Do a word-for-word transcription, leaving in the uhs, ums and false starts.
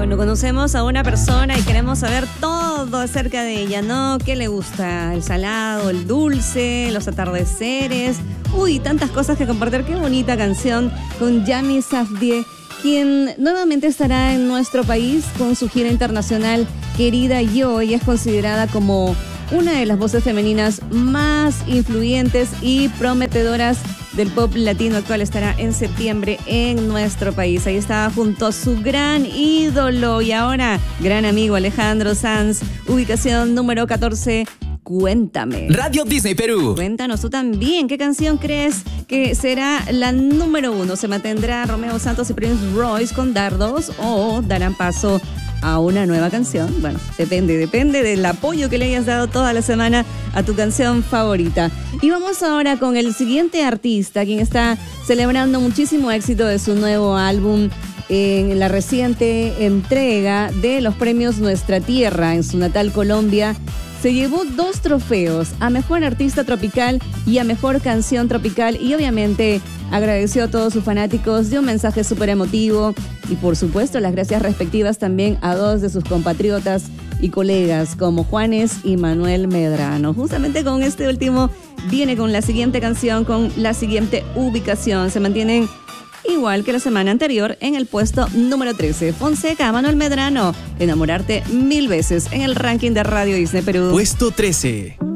Bueno, conocemos a una persona y queremos saber todo acerca de ella, ¿no? ¿Qué le gusta? El salado, el dulce, los atardeceres. Uy, tantas cosas que compartir. Qué bonita canción con Yami Safdie, quien nuevamente estará en nuestro país con su gira internacional Querida Yo. Ella es considerada como una de las voces femeninas más influyentes y prometedoras del pop latino actual. Estará en septiembre en nuestro país. Ahí está junto a su gran ídolo y ahora gran amigo Alejandro Sanz. Ubicación número catorce. Cuéntame. Radio Disney Perú. Cuéntanos tú también, ¿qué canción crees que será la número uno? ¿Se mantendrá Romeo Santos y Prince Royce con Dardos o darán paso a una nueva canción? Bueno, depende, depende del apoyo que le hayas dado toda la semana a tu canción favorita. Y vamos ahora con el siguiente artista, quien está celebrando muchísimo éxito de su nuevo álbum en la reciente entrega de los premios Nuestra Tierra en su natal Colombia. Se llevó dos trofeos, a Mejor Artista Tropical y a Mejor Canción Tropical, y obviamente agradeció a todos sus fanáticos, dio un mensaje súper emotivo y por supuesto las gracias respectivas también a dos de sus compatriotas y colegas como Juanes y Manuel Medrano. Justamente con este último viene con la siguiente canción, con la siguiente ubicación. Se mantienen igual que la semana anterior en el puesto número trece. Fonseca, Manuel Medrano, Enamorarte Mil Veces en el ranking de Radio Disney Perú. Puesto trece.